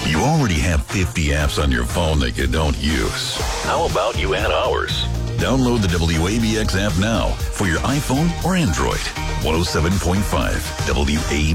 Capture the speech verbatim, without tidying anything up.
You already have fifty apps on your phone that you don't use. How about you add ours? Download the W A B X app now for your iPhone or Android. one oh seven point five W A B X.